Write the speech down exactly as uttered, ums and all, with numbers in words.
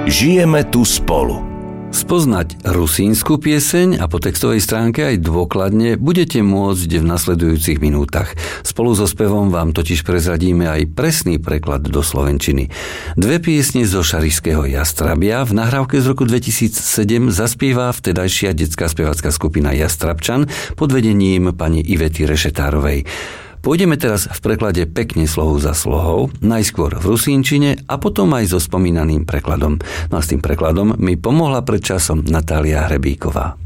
Žijeme tu spolu. Spoznať rusínsku pieseň a po textovej stránke aj dôkladne budete môcť v nasledujúcich minútach. Spolu so spevom vám totiž prezradíme aj presný preklad do slovenčiny. Dve piesne zo Šarišského Jastrabia v nahrávke z roku dvetisícsedem zaspieva vtedajšia detská spevácka skupina Jastrabčan pod vedením pani Ivety Rešetárovej. Pôjdeme teraz v preklade pekne slohu za slohou, najskôr v rusínčine a potom aj so spomínaným prekladom. No a s tým prekladom mi pomohla pred časom Natália Hrebíková.